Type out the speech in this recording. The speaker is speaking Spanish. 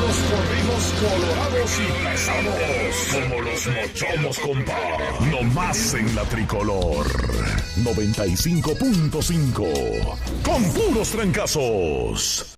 Los corridos colorados y pesados, como los mochomos, compa. No más en la tricolor. 95.5. Con puros trancazos.